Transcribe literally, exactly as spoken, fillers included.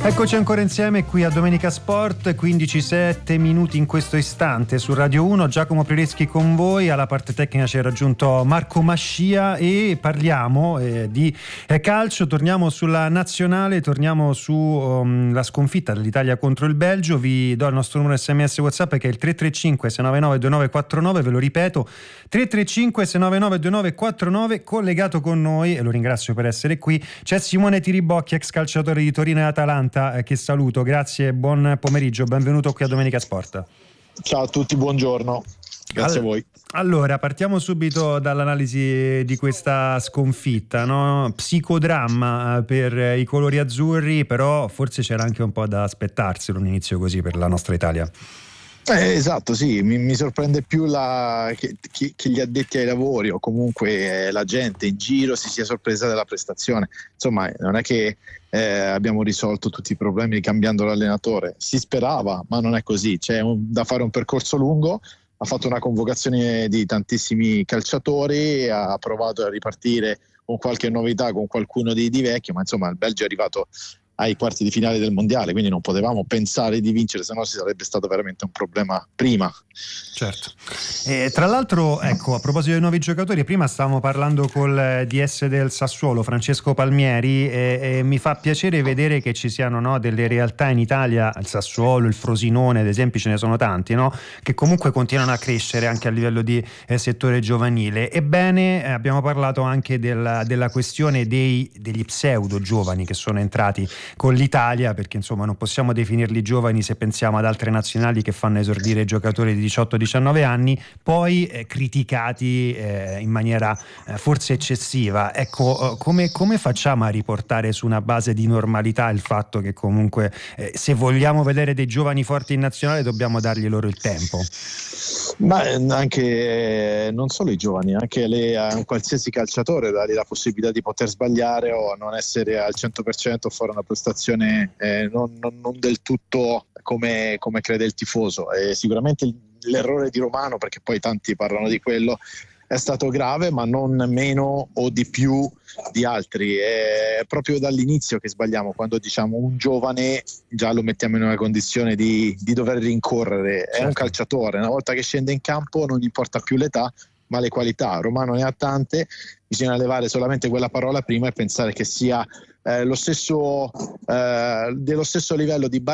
Eccoci ancora insieme qui a Domenica Sport, quindici sette minuti in questo istante su Radio uno. Giacomo Prireschi con voi, alla parte tecnica ci ha raggiunto Marco Mascia e parliamo eh, di eh, calcio. Torniamo sulla nazionale, torniamo sulla um, sconfitta dell'Italia contro il Belgio. Vi do il nostro numero sms WhatsApp che è il tre tre cinque sei nove nove due nove quattro nove, ve lo ripeto tre tre cinque sei nove nove due nove quattro nove. Collegato con noi, e lo ringrazio per essere qui, c'è Simone Tiribocchi, ex calciatore di Torino e Atalanta, che saluto. Grazie, buon pomeriggio, benvenuto qui a Domenica Sport. Ciao a tutti, buongiorno, grazie All- a voi. Allora, partiamo subito dall'analisi di questa sconfitta, no? Psicodramma per i colori azzurri, però forse c'era anche un po' da aspettarselo un inizio così per la nostra Italia. Eh, esatto, sì, mi, mi sorprende più la, che, che, che gli addetti ai lavori o comunque eh, la gente in giro si sia sorpresa della prestazione. Insomma, non è che eh, abbiamo risolto tutti i problemi cambiando l'allenatore, si sperava, ma non è così. C'è un, da fare un percorso lungo, ha fatto una convocazione di tantissimi calciatori, ha provato a ripartire con qualche novità, con qualcuno di, di vecchio, ma insomma il Belgio è arrivato ai quarti di finale del mondiale, quindi non potevamo pensare di vincere, se no si sarebbe stato veramente un problema prima. Certo. E tra l'altro, ecco, a proposito dei nuovi giocatori, prima stavamo parlando col D S del Sassuolo, Francesco Palmieri, e, e mi fa piacere vedere che ci siano, no, delle realtà in Italia, il Sassuolo, il Frosinone, ad esempio, ce ne sono tanti, no, che comunque continuano a crescere anche a livello di eh, settore giovanile. Ebbene, eh, abbiamo parlato anche del, della questione dei, degli pseudo giovani che sono entrati con l'Italia, perché insomma non possiamo definirli giovani se pensiamo ad altre nazionali che fanno esordire giocatori di diciotto diciannove anni, poi eh, criticati eh, in maniera eh, forse eccessiva. Ecco, eh, come, come facciamo a riportare su una base di normalità il fatto che comunque eh, se vogliamo vedere dei giovani forti in nazionale dobbiamo dargli loro il tempo? Ma anche eh, non solo i giovani, anche le, a un qualsiasi calciatore dargli la possibilità di poter sbagliare o non essere al cento per cento o fare una prestazione eh, non, non, non del tutto come, come crede il tifoso. E sicuramente l'errore di Romano, perché poi tanti parlano di quello, è stato grave, ma non meno o di più di altri. È proprio dall'inizio che sbagliamo, quando diciamo un giovane già lo mettiamo in una condizione di, di dover rincorrere. È un calciatore, una volta che scende in campo non importa più l'età ma le qualità. Romano ne ha tante, bisogna levare solamente quella parola prima e pensare che sia eh, lo stesso, eh, dello stesso livello di